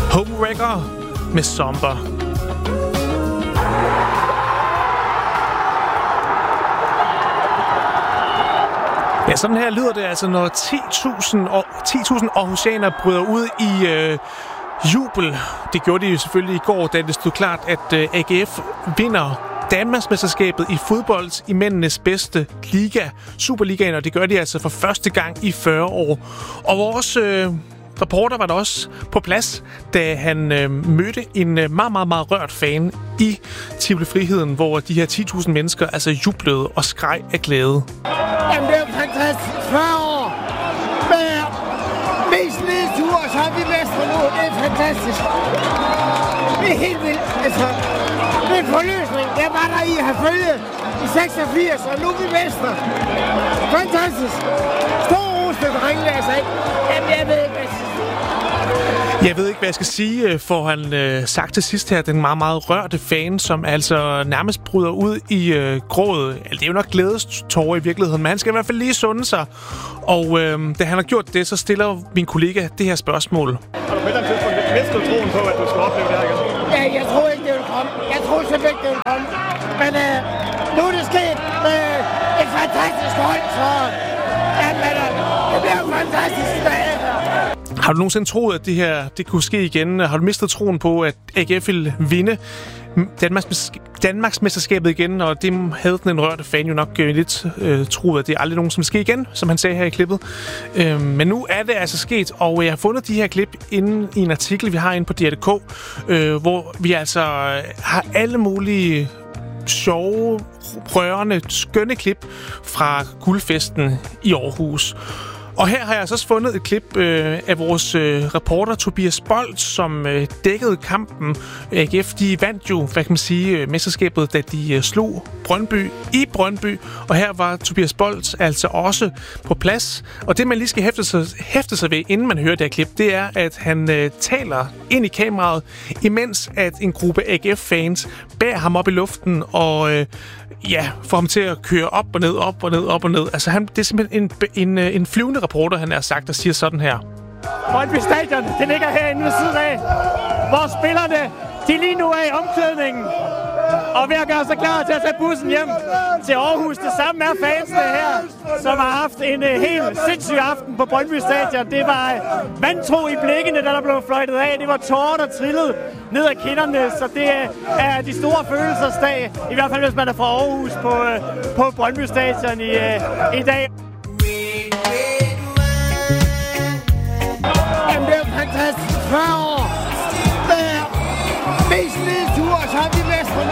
Homewrecker med Somber. Ja, sådan her lyder det altså, når 10.000 aarhusianere bryder ud i jubel. Det gjorde de jo selvfølgelig i går, da det stod klart, at AGF vinder Danmarksmesterskabet i fodbold i mændenes bedste liga, Superligaen, og det gør de altså for første gang i 40 år. Og vores reporter var der også på plads, da han mødte en meget, meget, meget rørt fan i Tivoli Friheden, hvor de her 10.000 mennesker altså jublede og skreg af glæde. Jamen, det er jo fantastisk. 40 år med mest nedtur, og så har vi mestre nu. Det er fantastisk. Det er helt vildt. Altså, det er en forløsning. Det var der i Herfølge i 86, og nu er vi mestre. Fantastisk. Stor ros til drengene, altså ikke. Jamen, jeg ved ikke, hvad jeg skal sige. Jeg ved ikke, hvad jeg skal sige, for han sagt til sidst her, den meget, meget rørte fan, som altså nærmest bryder ud i grådet. Det er jo nok glædestårer i virkeligheden, men han skal i hvert fald lige sunde sig. Og da han har gjort det, så stiller min kollega det her spørgsmål. Har du på et eller andet tidspunkt mistet troen på, at du skal opleve det her igen? Ja, jeg tror ikke, det vil komme. Jeg tror simpelthen ikke, det vil komme. Men nu er det sket med et fantastisk hold, så jamen, det bliver jo fantastisk i dag. Har du nogensinde troet, at det her det kunne ske igen? Har du mistet troen på, at AGF ville vinde Danmarksmesterskabet igen? Og det havde den rørte fan jo nok lidt troet, at det aldrig nogensinde ske igen, som han sagde her i klippet. Men nu er det altså sket, og jeg har fundet de her klip inde i en artikel, vi har inde på DR.dk, hvor vi altså har alle mulige sjove, rørende, skønne klip fra guldfesten i Aarhus. Og her har jeg altså også fundet et klip af vores reporter Tobias Bolt, som dækkede kampen. AGF, de vandt jo, hvad kan man sige, mesterskabet, da de slog Brøndby i Brøndby. Og her var Tobias Bolt altså også på plads. Og det, man lige skal hæfte sig ved, inden man hører det her klip, det er, at han taler ind i kameraet, imens at en gruppe AGF-fans bærer ham op i luften og får ham til at køre op og ned, op og ned, op og ned. Altså, det er simpelthen en flyvende reporter, han er sagt, der siger sådan her. Brøndby Stadion, det ligger herinde ved siden af, hvor spillerne, de lige nu er i omklædningen, og ved at gøre sig klar til at tage bussen hjem til Aarhus. Det samme er fansene her, som har haft en helt sindssyg aften på Brøndby Stadion. Det var vantro i blikkene, der blev fløjtet af. Det var tårer, der trillede ned ad kinderne, så det er de store følelsesdag. I hvert fald, hvis man er fra Aarhus på Brøndby Stadion i dag. Jamen, det er jo fantastisk. 40 år med mest nedtur, så har vi mestre